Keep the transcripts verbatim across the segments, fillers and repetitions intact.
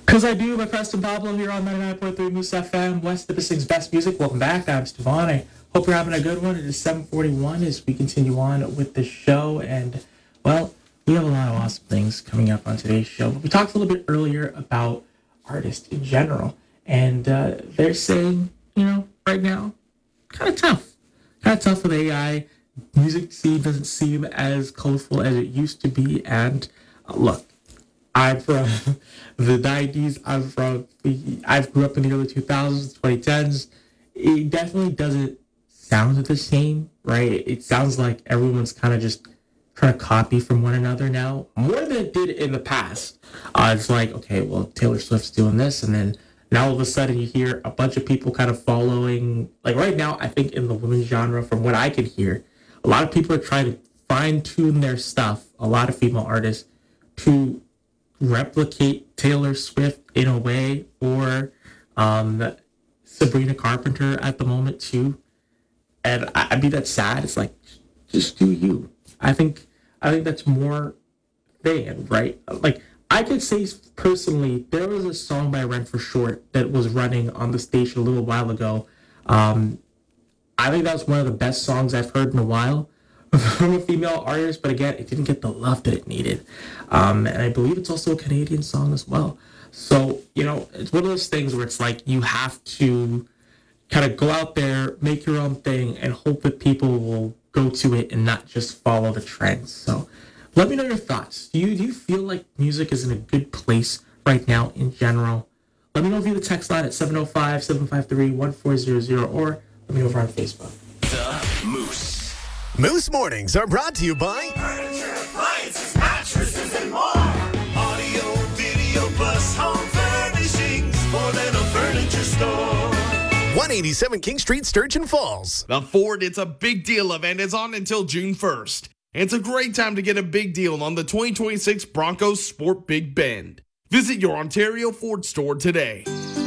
Because I do, my Preston Pablo here on ninety-nine point three Moose F M, West Nipissing's best music. Welcome back. I'm Stefan. I hope you're having a good one. It is seven forty-one as we continue on with the show. And, well, we have a lot of awesome things coming up on today's show. But we talked a little bit earlier about artists in general. And uh, they're saying, you know, right now, kind of tough. Kind of tough with A I. Music scene doesn't seem as colorful as it used to be. And, uh, look. I'm from the nineties. I'm from the, I grew up in the early two thousands, twenty tens. It definitely doesn't sound the same, right? It sounds like everyone's kind of just trying to copy from one another now, more than it did in the past. Uh, it's like, okay, well, Taylor Swift's doing this, and then now all of a sudden you hear a bunch of people kind of following. Like right now, I think in the women's genre, from what I could hear, a lot of people are trying to fine tune their stuff. A lot of female artists to replicate Taylor Swift in a way, or um, Sabrina Carpenter at the moment too. And I, I mean, that's sad. It's like, just do you. I think I think that's more than, right? Like, I could say personally, there was a song by Rent for Short that was running on the station a little while ago. Um, I think that was one of the best songs I've heard in a while from a female artist, but again, it didn't get the love that it needed. Um, and I believe it's also a Canadian song as well. So, you know, it's one of those things where it's like you have to kind of go out there, make your own thing, and hope that people will go to it and not just follow the trends. So let me know your thoughts. Do you, do you feel like music is in a good place right now in general? Let me know via the text line at seven oh five, seven five three, one four zero zero, or let me know over on Facebook. The Moose. Moose Mornings are brought to you by Furniture, appliances, mattresses, and more. Audio, video, plus home furnishings. More than a furniture store. one eighty-seven King Street, Sturgeon Falls. The Ford It's a Big Deal event is on until June first. It's a great time to get a big deal on the twenty twenty-six Broncos Sport Big Bend. Visit your Ontario Ford store today.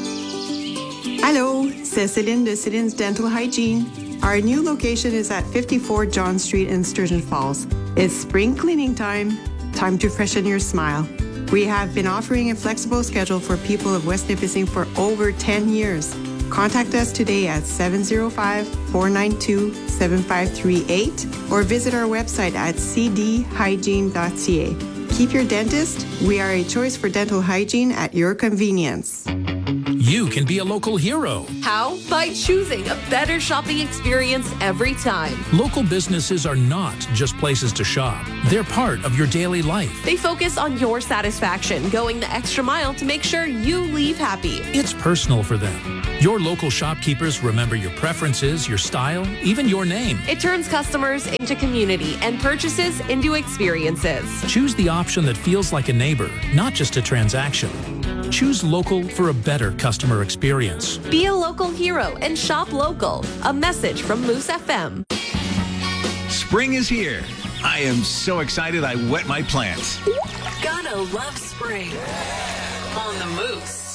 Hello, c'est Céline de Céline's Dental Hygiene. Our new location is at fifty-four John Street in Sturgeon Falls. It's spring cleaning time. Time to freshen your smile. We have been offering a flexible schedule for people of West Nipissing for over ten years. Contact us today at seven oh five, four nine two, seven five three eight or visit our website at c d hygiene dot c a. Keep your dentist. We are a choice for dental hygiene at your convenience. You can be a local hero. How? By choosing a better shopping experience every time. Local businesses are not just places to shop. They're part of your daily life. They focus on your satisfaction, going the extra mile to make sure you leave happy. It's personal for them. Your local shopkeepers remember your preferences, your style, even your name. It turns customers into community and purchases into experiences. Choose the option that feels like a neighbor, not just a transaction. Choose local for a better customer experience. Be a local hero and shop local. A message from Moose F M. Spring is here. I am so excited I wet my plants. Gotta love spring on the Moose.